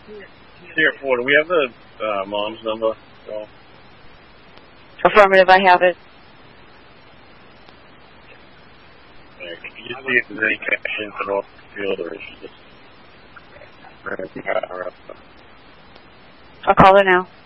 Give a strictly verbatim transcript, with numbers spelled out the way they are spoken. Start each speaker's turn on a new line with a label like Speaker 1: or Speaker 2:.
Speaker 1: Here, Florida, do we have the uh, mom's number? So.
Speaker 2: Affirmative, I have it.
Speaker 1: Yeah, can you just see if there's any connections at all to the field, or is she just...
Speaker 2: I'll call her now.